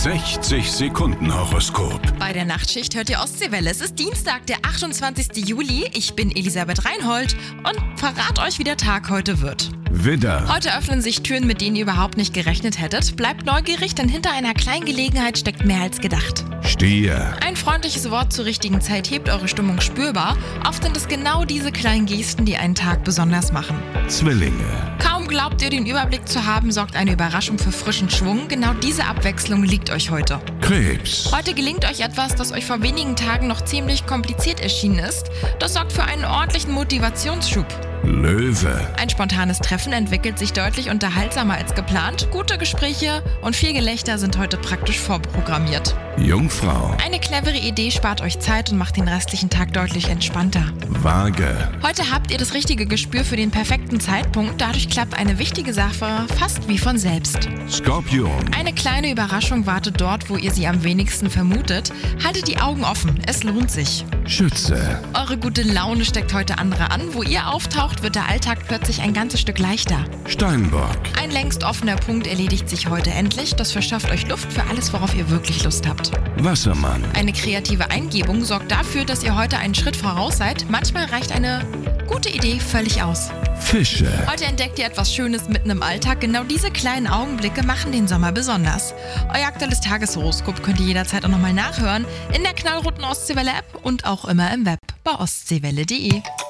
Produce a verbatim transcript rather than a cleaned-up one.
sechzig Sekunden Horoskop. Bei der Nachtschicht hört ihr Ostseewelle. Es ist Dienstag, der achtundzwanzigsten Juli. Ich bin Elisabeth Reinhold und verrat euch, wie der Tag heute wird. Widder, Heute öffnen sich Türen, mit denen ihr überhaupt nicht gerechnet hättet. Bleibt neugierig, denn hinter einer kleinen Gelegenheit steckt mehr als gedacht. Stier, Ein freundliches Wort zur richtigen Zeit hebt eure Stimmung spürbar. Oft sind es genau diese kleinen Gesten, die einen Tag besonders machen. Zwillinge, Kaum glaubt ihr, den Überblick zu haben, sorgt eine Überraschung für frischen Schwung. Genau diese Abwechslung liegt euch heute. Krebs, Heute gelingt euch etwas, das euch vor wenigen Tagen noch ziemlich kompliziert erschienen ist. Das sorgt für einen ordentlichen Motivationsschub. Löwe, Ein spontanes Treffen entwickelt sich deutlich unterhaltsamer als geplant. Gute Gespräche und viel Gelächter sind heute praktisch vorprogrammiert. Jungfrau, Eine clevere Idee spart euch Zeit und macht den restlichen Tag deutlich entspannter. Waage, Heute habt ihr das richtige Gespür für den perfekten Zeitpunkt. Dadurch klappt eine wichtige Sache fast wie von selbst. Skorpion, Eine kleine Überraschung wartet dort, wo ihr sie am wenigsten vermutet. Haltet die Augen offen, es lohnt sich. Schütze, Eure gute Laune steckt heute andere an. Wo ihr auftaucht, wird der Alltag plötzlich ein ganzes Stück leichter. Steinbock, Ein längst offener Punkt erledigt sich heute endlich. Das verschafft euch Luft für alles, worauf ihr wirklich Lust habt. Wassermann, Eine kreative Eingebung sorgt dafür, dass ihr heute einen Schritt voraus seid. Manchmal reicht eine gute Idee völlig aus. Fische, Heute entdeckt ihr etwas Schönes mitten im Alltag. Genau diese kleinen Augenblicke machen den Sommer besonders. Euer aktuelles Tageshoroskop könnt ihr jederzeit auch nochmal nachhören in der knallroten Ostseewelle-App und auch immer im Web bei ostseewelle punkt de.